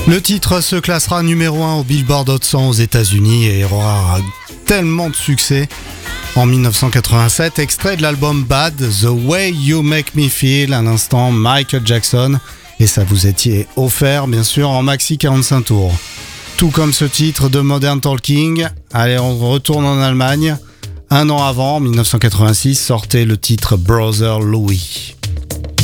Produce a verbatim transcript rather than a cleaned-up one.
Le titre se classera numéro un au Billboard Hot cent aux États-Unis et aura tellement de succès. En dix-neuf cent quatre-vingt-sept, extrait de l'album Bad, The Way You Make Me Feel, à l'instant Michael Jackson, et ça vous était offert bien sûr en maxi quarante-cinq tours. Tout comme ce titre de Modern Talking. Allez, on retourne en Allemagne. Un an avant, en dix-neuf cent quatre-vingt-six, sortait le titre Brother Louis.